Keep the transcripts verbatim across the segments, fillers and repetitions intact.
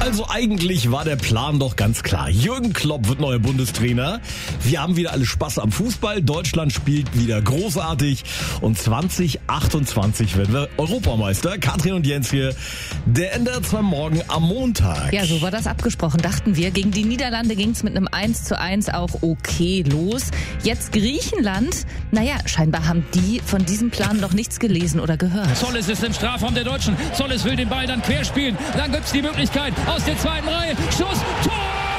Also eigentlich war der Plan doch ganz klar. Jürgen Klopp wird neuer Bundestrainer. Wir haben wieder alle Spaß am Fußball. Deutschland spielt wieder großartig. Und zwanzig achtundzwanzig werden wir Europameister. Katrin und Jens hier. Der N D R zwei Morgen am Montag. Ja, so war das abgesprochen, dachten wir. Gegen die Niederlande ging es mit einem eins zu eins auch okay los. Jetzt Griechenland. Naja, scheinbar haben die von diesem Plan noch nichts gelesen oder gehört. Zolles ist im Strafraum der Deutschen. Zolles will den Ball dann querspielen. Dann gibt's die Möglichkeit aus der zweiten Reihe. Schuss, Tor!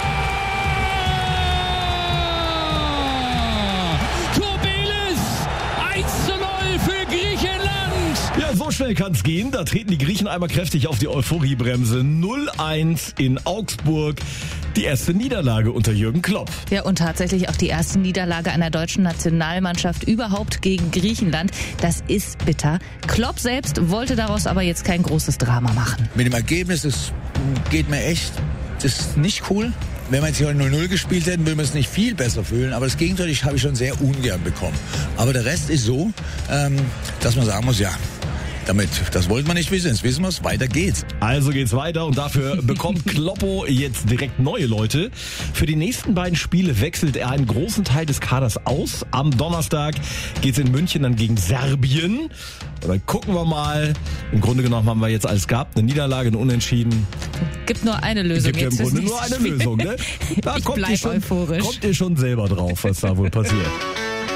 Kobelis, eins zu null für Griechenland. Ja, so schnell kann's gehen. Da treten die Griechen einmal kräftig auf die Euphoriebremse. null eins in Augsburg. Die erste Niederlage unter Jürgen Klopp. Ja, und tatsächlich auch die erste Niederlage einer deutschen Nationalmannschaft überhaupt gegen Griechenland. Das ist bitter. Klopp selbst wollte daraus aber jetzt kein großes Drama machen. Mit dem Ergebnis, das geht mir echt, das ist nicht cool. Wenn wir jetzt hier null null gespielt hätten, würden wir es nicht viel besser fühlen. Aber das Gegenteil habe ich schon sehr ungern bekommen. Aber der Rest ist so, ähm, dass man sagen muss, ja, damit, das wollten wir nicht wissen. Jetzt wissen wir es, weiter geht's. Also geht's weiter und dafür bekommt Kloppo jetzt direkt neue Leute. Für die nächsten beiden Spiele wechselt er einen großen Teil des Kaders aus. Am Donnerstag geht's in München dann gegen Serbien. Und dann gucken wir mal. Im Grunde genommen haben wir jetzt alles gehabt. Eine Niederlage, ein Unentschieden. Gibt nur eine Lösung. Gibt jetzt im Grunde nur eine Spiel. Lösung. Ne? Da Ich kommt bleib ihr schon, euphorisch. kommt ihr schon selber drauf, was da wohl passiert.